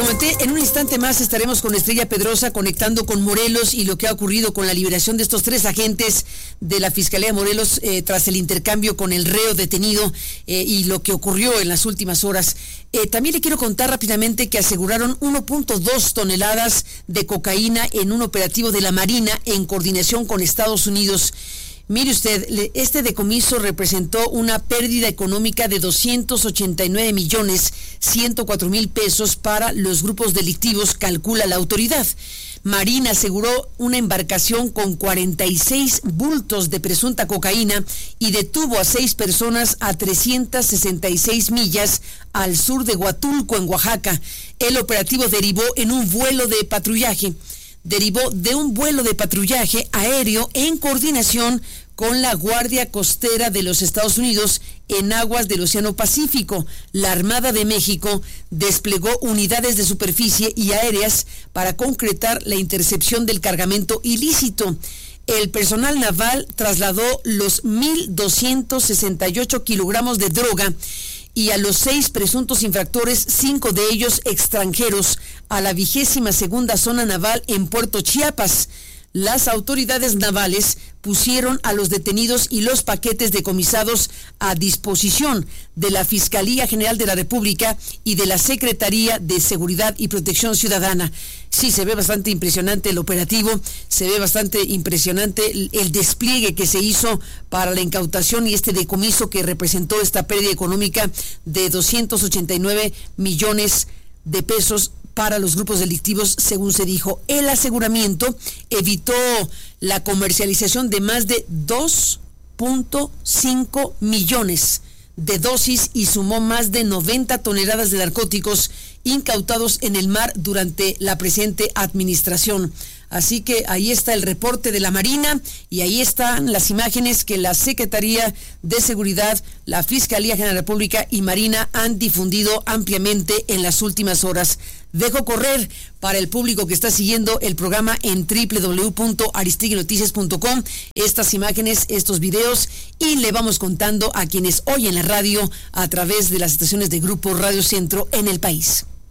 comenté, en un instante más estaremos con Estrella Pedrosa conectando con Morelos y lo que ha ocurrido con la liberación de estos 3 agentes de la Fiscalía de Morelos tras el intercambio con el reo detenido y lo que ocurrió en las últimas horas. También le quiero contar rápidamente que aseguraron 1.2 toneladas de cocaína en un operativo de la Marina en coordinación con Estados Unidos. Mire usted, este decomiso representó una pérdida económica de 289.104.000 pesos para los grupos delictivos, calcula la autoridad. Marina aseguró una embarcación con 46 bultos de presunta cocaína y detuvo a 6 personas a 366 millas al sur de Huatulco, en Oaxaca. El operativo derivó de un vuelo de patrullaje aéreo en coordinación con la Guardia Costera de los Estados Unidos en aguas del Océano Pacífico. La Armada de México desplegó unidades de superficie y aéreas para concretar la intercepción del cargamento ilícito. El personal naval trasladó los 1.268 kilogramos de droga y a los 6 presuntos infractores, 5 de ellos extranjeros, a la 22ª zona naval en Puerto Chiapas. Las autoridades navales pusieron a los detenidos y los paquetes decomisados a disposición de la Fiscalía General de la República y de la Secretaría de Seguridad y Protección Ciudadana. Sí, se ve bastante impresionante el operativo, se ve bastante impresionante el despliegue que se hizo para la incautación y este decomiso que representó esta pérdida económica de 289 millones de pesos para los grupos delictivos, según se dijo. El aseguramiento evitó la comercialización de más de 2.5 millones de dosis y sumó más de 90 toneladas de narcóticos incautados en el mar durante la presente administración. Así que ahí está el reporte de la Marina y ahí están las imágenes que la Secretaría de Seguridad, la Fiscalía General de la República y Marina han difundido ampliamente en las últimas horas. Dejo correr para el público que está siguiendo el programa en www.aristiguinoticias.com estas imágenes, estos videos, y le vamos contando a quienes oyen la radio a través de las estaciones de Grupo Radio Centro en el país.